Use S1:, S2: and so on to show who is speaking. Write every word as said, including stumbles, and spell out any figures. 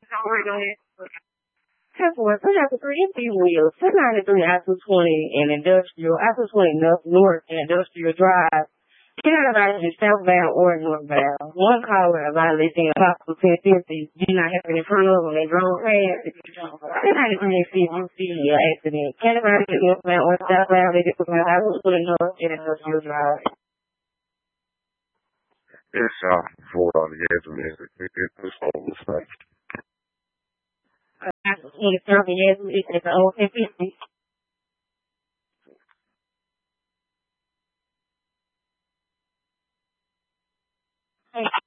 S1: Go ahead. Tesla, two thousand three empty wheels, two ninety-three I two twenty and industrial, I two twenty north, north and industrial drive. Ten violation southbound or northbound. One caller violating a possible ten fifty. Do not have any front of them. They drove past. Ten ninety-three see you see an accident. Ten violation northbound or southbound. They just put my house to the north and industrial drive.
S2: It's uh four on the edge of it. It's all the stuff.
S1: I two twenty south and yes, it's an old ten fifty. Hey.